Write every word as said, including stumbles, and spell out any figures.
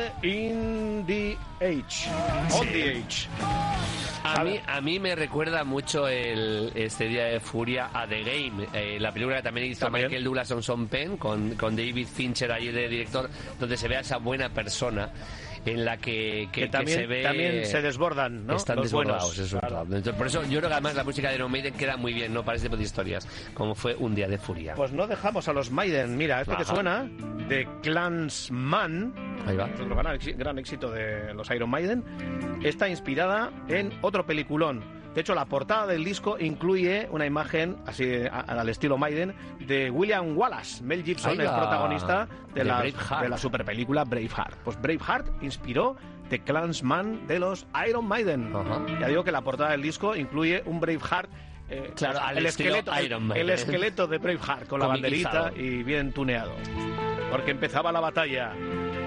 In the Age. On Sí. the Age. A mí, a mí me recuerda mucho el, este Día de Furia a The Game, eh, la película que también hizo También. Michael Douglas en Sean Penn con, con David Fincher ahí de director, donde se ve a esa buena persona en la que, que, Que también, que se ve... también se desbordan, ¿no? Están Los desbordados, buenos. eso es Claro. verdad. Entonces, por eso yo creo que además la música de Iron Maiden queda muy bien, ¿no? Para este tipo de historias, como fue Un Día de Furia. Pues no dejamos a los Maiden. Mira, esto que Ajá. suena de Clansman, Ahí va. otro gran, éxi- gran éxito de los Iron Maiden, está inspirada en otro peliculón. De hecho, la portada del disco incluye una imagen, así a- al estilo Maiden, de William Wallace, Mel Gibson, Ahí el va. protagonista de, De la, Braveheart. de la superpelícula Braveheart. Pues Braveheart inspiró The Clansman de los Iron Maiden. Ajá. Ya digo que la portada del disco incluye un Braveheart. eh, Claro, al el estilo esqueleto, Iron el- Maiden. el esqueleto de Braveheart con la Comiquizado. banderita y bien tuneado. Porque empezaba la batalla.